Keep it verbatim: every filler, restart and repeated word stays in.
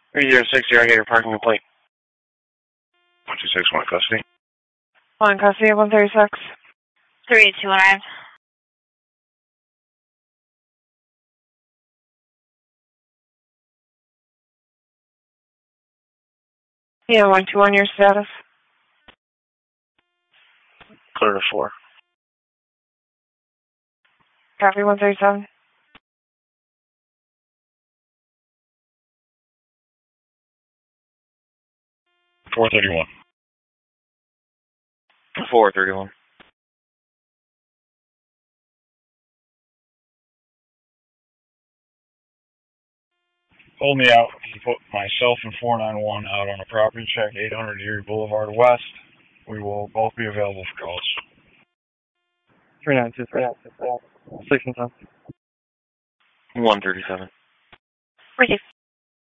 three zero six zero, I get your parking complaint. one two six one custody. One custody, one thirty-six. three two nine. Yeah, one two one, your status. Clear to four. Copy, one thirty-seven. four thirty-one. four thirty-one. Hold me out. You put myself and four nine one out on a property check, eight hundred Erie Boulevard West. We will both be available for calls. three nine two three. six and ten. one thirty-seven. Ricky.